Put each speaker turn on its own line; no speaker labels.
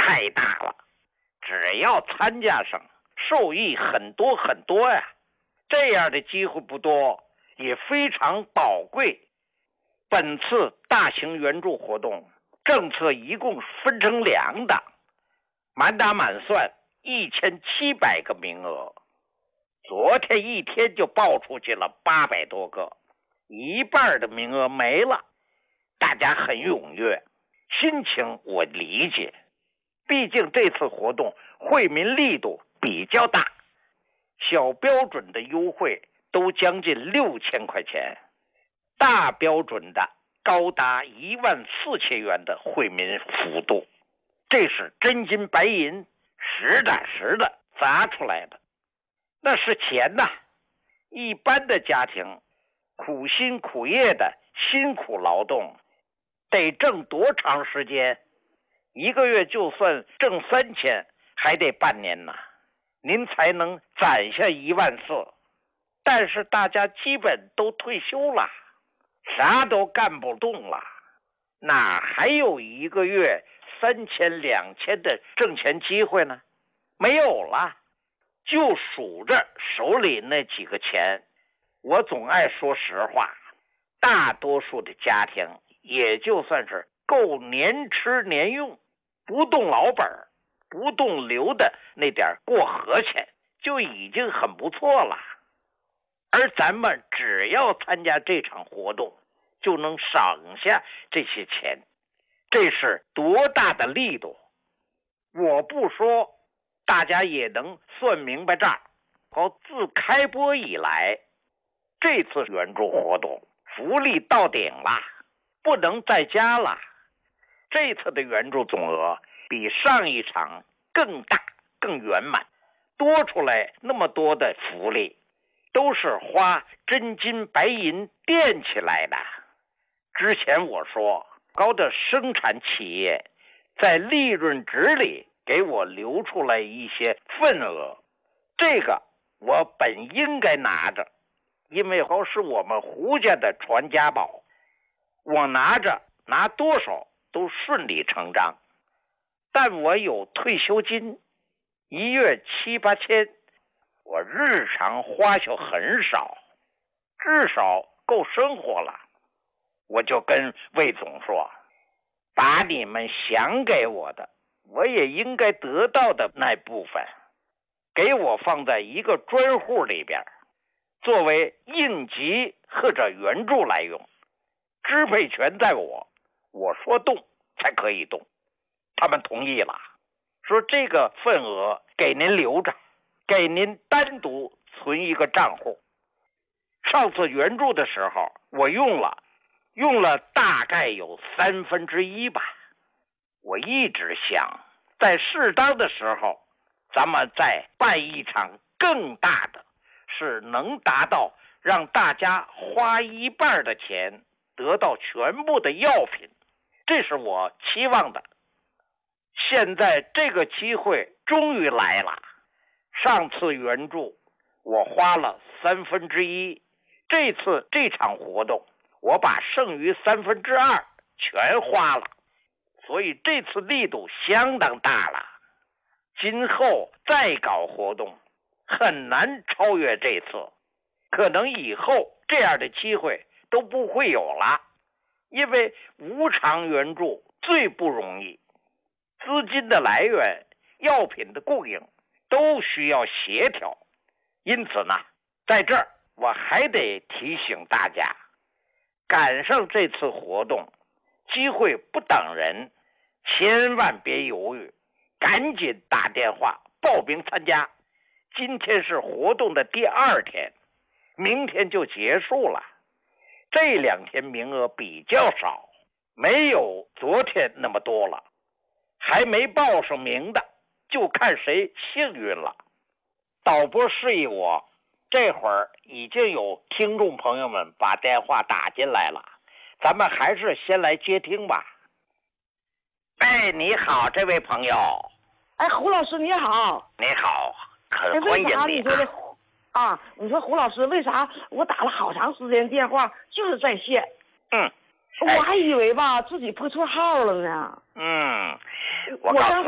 太大了，只要参加上，受益很多很多呀。这样的机会不多，也非常宝贵。本次大型援助活动政策一共分成2档，满打满算1700个名额。昨天一天就报出去了800多个，一半的名额没了。大家很踊跃，心情我理解，毕竟这次活动惠民力度比较大，小标准的优惠都将近6000块钱，大标准的高达14000元的惠民幅度，这是真金白银实打实的砸出来的。那是钱呐，一般的家庭苦心苦业的辛苦劳动得挣多长时间？一个月就算挣3000还得半年呢，您才能攒下14000。但是大家基本都退休了，啥都干不动了，哪还有一个月3000、2000的挣钱机会呢？没有了。就数着手里那几个钱，我总爱说实话，大多数的家庭也就算是够年吃年用，不动老本，不动留的那点过河钱就已经很不错了。而咱们只要参加这场活动，就能省下这些钱，这是多大的力度！我不说，大家也能算明白账。自开播以来，这次援助活动福利到顶了，不能再加了。这次的援助总额比上一场更大更圆满，多出来那么多的福利，都是花真金白银垫起来的。之前我说高的生产企业在利润值里给我留出来一些份额，这个我本应该拿着，因为是我们胡家的传家宝，我拿着拿多少都顺理成章。但我有退休金，一月7、8千，我日常花销很少，至少够生活了。我就跟魏总说，把你们想给我的，我也应该得到的那部分，给我放在一个专户里边，作为应急或者援助来用，支配权在我，我说动才可以动。他们同意了，说这个份额给您留着，给您单独存一个账户。上次援助的时候我用了大概有1/3吧。我一直想在适当的时候咱们再办一场更大的，是能达到让大家花一半的钱得到全部的药品，这是我期望的。现在这个机会终于来了，上次援助我花了1/3，这次这场活动我把剩余2/3全花了，所以这次力度相当大了。今后再搞活动很难超越这次，可能以后这样的机会都不会有了，因为无偿援助最不容易，资金的来源、药品的供应都需要协调。因此呢，在这儿我还得提醒大家，赶上这次活动，机会不等人，千万别犹豫，赶紧打电话报名参加。今天是活动的第2天，明天就结束了。这2天名额比较少，没有昨天那么多了。还没报上名的，就看谁幸运了。导播示意我，这会儿已经有听众朋友们把电话打进来了，咱们还是先来接听吧。哎，你好，这位朋友。
哎，胡老师你好。
你好，很欢迎你
你说胡老师，为啥我打了好长时间电话就是在线？我还以为吧自己拨错号了呢。
我刚才